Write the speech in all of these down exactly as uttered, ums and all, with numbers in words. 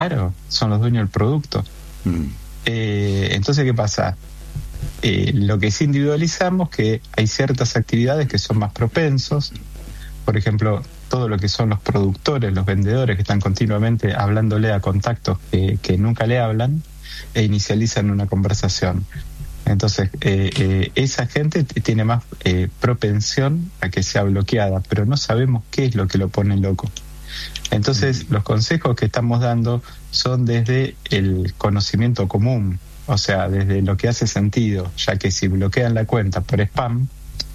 Claro, son los dueños del producto. Mm. Eh, entonces, ¿qué pasa? Eh, lo que sí individualizamos que hay ciertas actividades que son más propensos. Por ejemplo, todo lo que son los productores, los vendedores que están continuamente hablándole a contactos que, que nunca le hablan e inicializan una conversación. Entonces, eh, eh, esa gente t- tiene más eh, propensión a que sea bloqueada, pero no sabemos qué es lo que lo pone loco. Entonces, los consejos que estamos dando son desde el conocimiento común, o sea, desde lo que hace sentido, ya que si bloquean la cuenta por spam,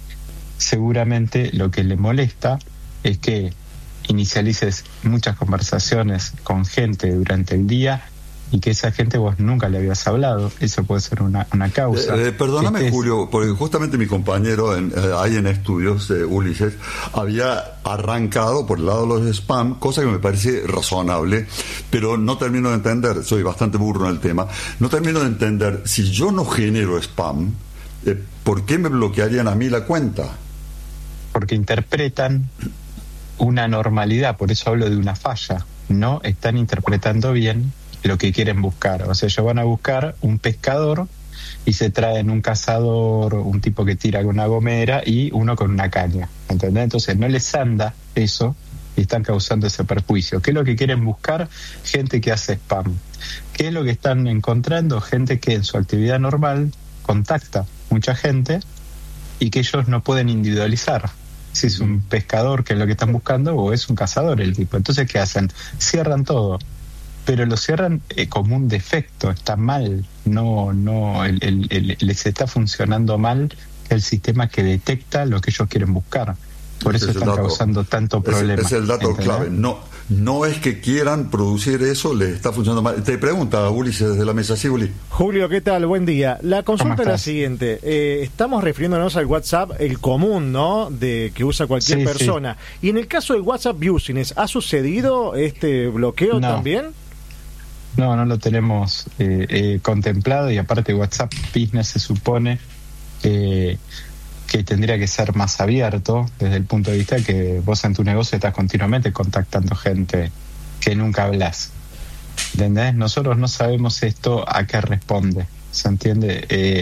seguramente lo que le molesta es que inicialices muchas conversaciones con gente durante el día y que esa gente vos nunca le habías hablado. Eso puede ser una, una causa. Eh, eh, perdóname, este Julio, es... porque justamente mi compañero en, eh, ahí en estudios, eh, Ulises, había arrancado por el lado de los spam, cosa que me parece razonable, pero no termino de entender, soy bastante burro en el tema, no termino de entender, si yo no genero spam, eh, ¿por qué me bloquearían a mí la cuenta? Porque interpretan una normalidad, por eso hablo de una falla. No están interpretando bien lo que quieren buscar. O sea, ellos van a buscar un pescador y se traen un cazador, un tipo que tira con una gomera y uno con una caña, ¿entendés? Entonces no les anda eso y están causando ese perjuicio. ¿Qué es lo que quieren buscar? Gente que hace spam. ¿Qué es lo que están encontrando? Gente que en su actividad normal contacta mucha gente y que ellos no pueden individualizar si es un pescador que es lo que están buscando o es un cazador el tipo. Entonces, ¿qué hacen? Cierran todo, pero lo cierran eh, como un defecto, está mal, no, no, el, el, el, les está funcionando mal el sistema que detecta lo que ellos quieren buscar. Por Ese eso están dato, causando tanto problema. Es, es el dato ¿entendés? clave. No, no es que quieran producir eso, les está funcionando mal. Te pregunta Ulises desde la mesa, sí, Uli. Julio, ¿qué tal? Buen día. La consulta es la siguiente. Eh, estamos refiriéndonos al WhatsApp, el común, ¿no? De que usa cualquier sí, persona. Sí. Y en el caso del WhatsApp Business, ¿ha sucedido este bloqueo no. también? No, no lo tenemos eh, eh, contemplado, y aparte WhatsApp Business se supone que... que tendría que ser más abierto desde el punto de vista que vos en tu negocio estás continuamente contactando gente que nunca hablas. ¿Entendés? Nosotros no sabemos esto a qué responde. ¿Se entiende? Eh,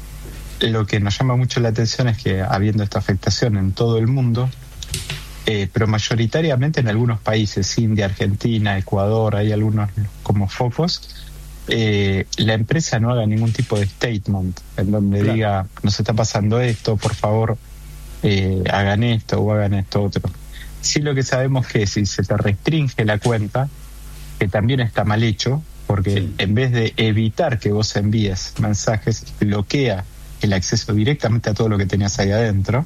lo que nos llama mucho la atención es que habiendo esta afectación en todo el mundo, eh, pero mayoritariamente en algunos países, India, Argentina, Ecuador, hay algunos como focos, Eh, la empresa no haga ningún tipo de statement en donde claro. diga, nos está pasando esto, por favor eh, hagan esto o hagan esto otro. Sí, lo que sabemos que si se te restringe la cuenta, que también está mal hecho, porque sí. en vez de evitar que vos envíes mensajes, bloquea el acceso directamente a todo lo que tenías ahí adentro.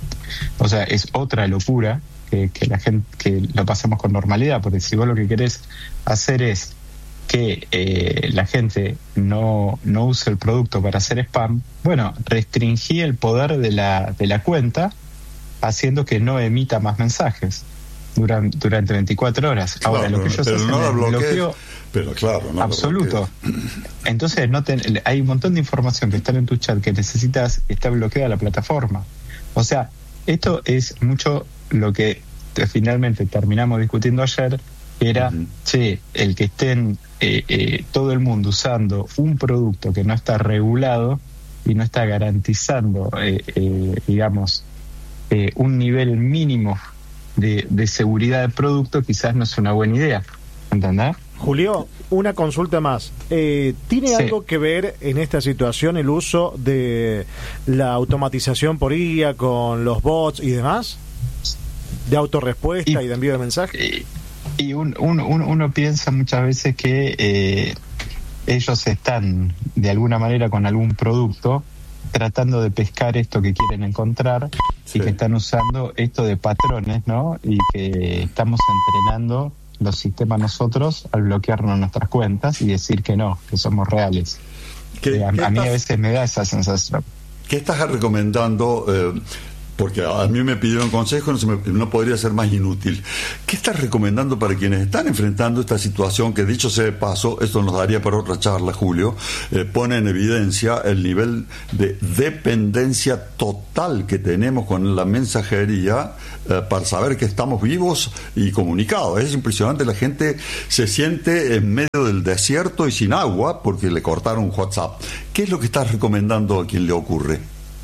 O sea, es otra locura que, que la gente, que lo pasemos con normalidad, porque si vos lo que querés hacer es que eh, la gente no, no use el producto para hacer spam, bueno, restringí el poder de la, de la cuenta, haciendo que no emita más mensajes durante, durante veinticuatro horas. Claro, ahora, lo que ellos hacen no es bloqueo pero claro, no absoluto. Entonces, no te, hay un montón de información que está en tu chat que necesitas, está bloqueada la plataforma. O sea, esto es mucho lo que te, finalmente terminamos discutiendo ayer, que era, uh-huh. che, el que estén eh, eh, todo el mundo usando un producto que no está regulado y no está garantizando, eh, eh, digamos, eh, un nivel mínimo de, de seguridad del producto, quizás no es una buena idea. ¿Entendés? Julio, una consulta más. Eh, ¿Tiene sí. algo que ver en esta situación el uso de la automatización por I A con los bots y demás? ¿De autorrespuesta y, y de envío de mensajes? Y, y un, un, un, uno piensa muchas veces que eh, ellos están de alguna manera con algún producto tratando de pescar esto que quieren encontrar, sí. y que están usando esto de patrones, ¿no? Y que estamos entrenando los sistemas nosotros al bloquearnos nuestras cuentas y decir que no, que somos reales. Eh, a, a mí a veces me da esa sensación. ¿Qué estás recomendando? Eh, porque a mí me pidieron consejo, no, se me, no podría ser más inútil. ¿Qué estás recomendando para quienes están enfrentando esta situación que, dicho sea de paso, esto nos daría para otra charla, Julio, eh, pone en evidencia el nivel de dependencia total que tenemos con la mensajería eh, para saber que estamos vivos y comunicados? Es impresionante, la gente se siente en medio del desierto y sin agua porque le cortaron WhatsApp. ¿Qué es lo que estás recomendando a quien le ocurre?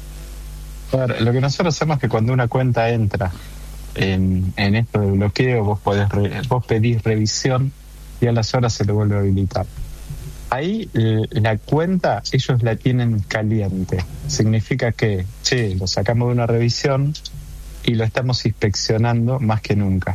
Claro, lo que nosotros hacemos es que cuando una cuenta entra en, en esto de bloqueo, vos podés re, vos pedís revisión y a las horas se le vuelve a habilitar. Ahí eh, la cuenta ellos la tienen caliente. Significa que, che, lo sacamos de una revisión y lo estamos inspeccionando más que nunca.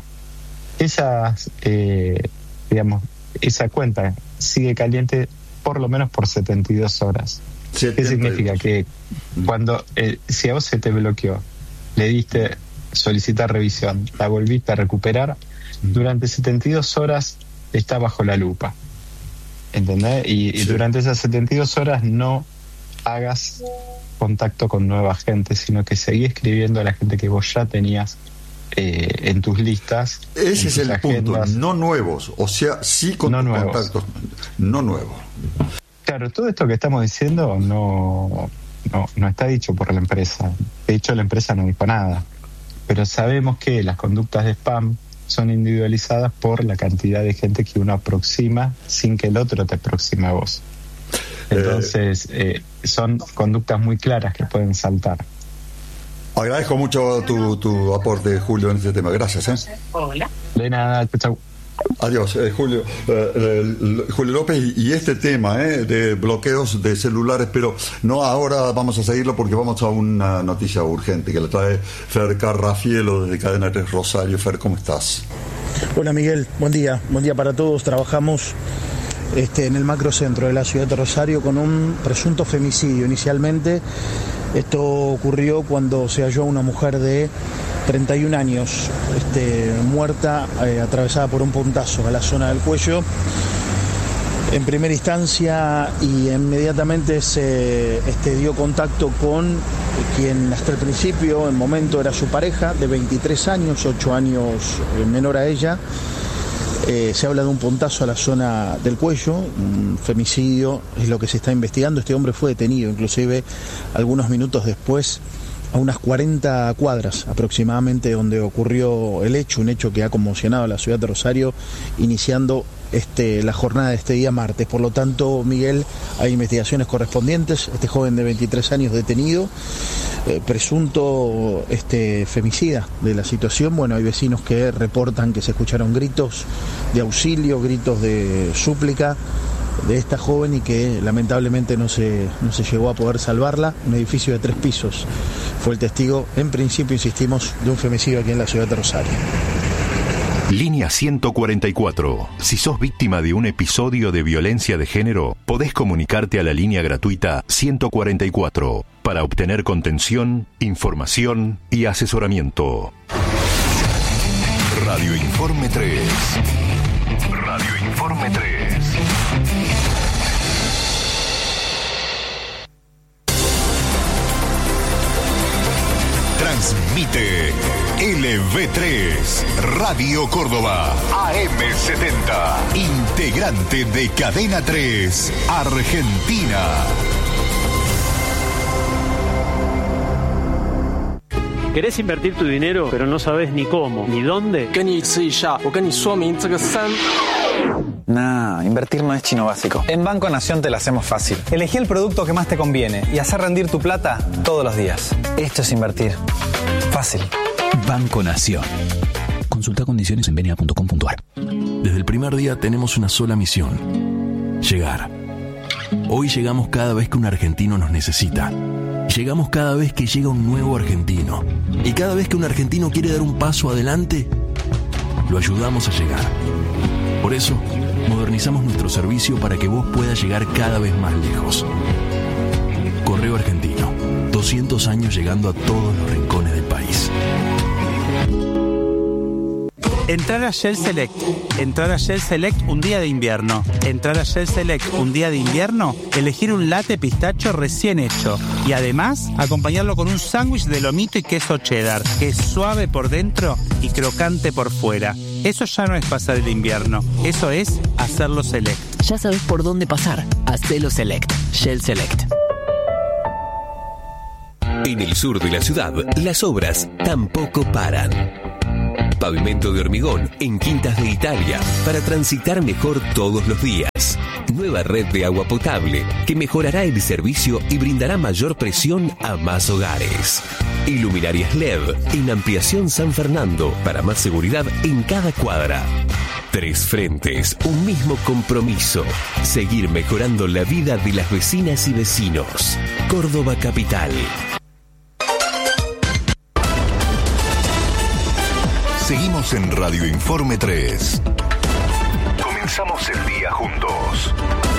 Esas, eh, digamos, esa cuenta sigue caliente por lo menos por setenta y dos horas. ¿Qué significa? Que cuando, eh, si a vos se te bloqueó, le diste solicitar revisión, la volviste a recuperar, durante setenta y dos horas está bajo la lupa. ¿Entendés? Y, sí. y durante esas setenta y dos horas no hagas contacto con nueva gente, sino que seguí escribiendo a la gente que vos ya tenías eh, en tus listas. Ese es el agendas. Punto, no nuevos, o sea, sí con no contactos, no nuevos. Claro, todo esto que estamos diciendo no, no, no está dicho por la empresa. De hecho, la empresa no dijo nada. Pero sabemos que las conductas de spam son individualizadas por la cantidad de gente que uno aproxima sin que el otro te aproxime a vos. Entonces, eh, son conductas muy claras que pueden saltar. Agradezco mucho tu, tu aporte, Julio, en este tema. Gracias. ¿eh? Hola. De nada, chau. Adiós, eh, Julio. Eh, eh, Julio López, y este tema eh, de bloqueos de celulares, pero no ahora vamos a seguirlo porque vamos a una noticia urgente que la trae Fer Carrafielo desde Cadena tres Rosario. Fer, ¿cómo estás? Hola Miguel, buen día, buen día para todos. Trabajamos este, en el macrocentro de la ciudad de Rosario con un presunto femicidio. Inicialmente esto ocurrió cuando se halló a una mujer de treinta y un años este, muerta, eh, atravesada por un puntazo a la zona del cuello. En primera instancia y inmediatamente se este, dio contacto con quien hasta el principio, en momento, era su pareja de veintitrés años, ocho años menor a ella. Eh, se habla de un puntazo a la zona del cuello, un femicidio es lo que se está investigando. Este hombre fue detenido, inclusive algunos minutos después, a unas cuarenta cuadras aproximadamente donde ocurrió el hecho, un hecho que ha conmocionado a la ciudad de Rosario, iniciando este, la jornada de este día martes. Por lo tanto, Miguel, hay investigaciones correspondientes. Este joven de veintitrés años detenido, eh, presunto este, femicida de la situación. Bueno, hay vecinos que reportan que se escucharon gritos de auxilio, gritos de súplica de esta joven y que lamentablemente no se, no se llegó a poder salvarla. Un edificio de tres pisos fue el testigo, en principio, insistimos, de un femicidio aquí en la ciudad de Rosario. Línea ciento cuarenta y cuatro. Si sos víctima de un episodio de violencia de género, podés comunicarte a la línea gratuita ciento cuarenta y cuatro para obtener contención, información y asesoramiento. Radio Informe tres. Radio Informe tres. Transmite L V tres, Radio Córdoba, A M setenta, integrante de Cadena tres, Argentina. ¿Querés invertir tu dinero, pero no sabes ni cómo, ni dónde? Nah, invertir no es chino básico. En Banco Nación te lo hacemos fácil. Elegí el producto que más te conviene y hacer rendir tu plata todos los días. Esto es invertir. Fácil. Banco Nación. Consulta condiciones en benia punto com punto a r. Desde el primer día tenemos una sola misión: llegar. Hoy llegamos cada vez que un argentino nos necesita. Llegamos cada vez que llega un nuevo argentino. Y cada vez que un argentino quiere dar un paso adelante, lo ayudamos a llegar. Por eso, modernizamos nuestro servicio para que vos puedas llegar cada vez más lejos. Correo Argentino, doscientos años llegando a todos los rincones del país. Entrar a Shell Select. Entrar a Shell Select un día de invierno. Entrar a Shell Select un día de invierno, elegir un latte pistacho recién hecho. Y además, acompañarlo con un sándwich de lomito y queso cheddar, que es suave por dentro y crocante por fuera. Eso ya no es pasar el invierno. Eso es hacerlo Select. Ya sabes por dónde pasar. Hacelo Select. Shell Select. En el sur de la ciudad, las obras tampoco paran. Pavimento de hormigón en Quintas de Italia para transitar mejor todos los días. Nueva red de agua potable que mejorará el servicio y brindará mayor presión a más hogares. Iluminarias L E D en Ampliación San Fernando para más seguridad en cada cuadra. Tres frentes, un mismo compromiso. Seguir mejorando la vida de las vecinas y vecinos. Córdoba Capital. Seguimos en Radio Informe tres. Comenzamos el día juntos.